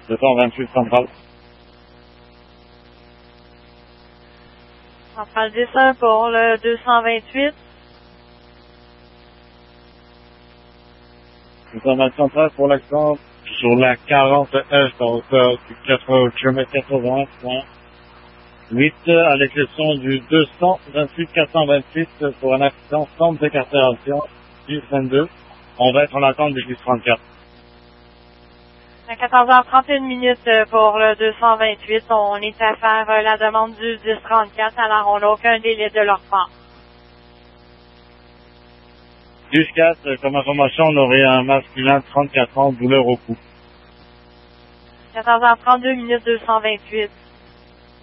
228 centrale. Centrale 10 pour le 228. Information centrale pour l'accent sur la 40 Est à hauteur du 80 à l'exception du 228 428 pour un accident centre de cartération 1022. On va être en attente du 1034. À 14h31 pour le 228, on est à faire la demande du 1034, alors on n'a aucun délai de leur part. 10-4, comme information, on aurait un masculin de 34 ans, douleur au cou. 14h32 228.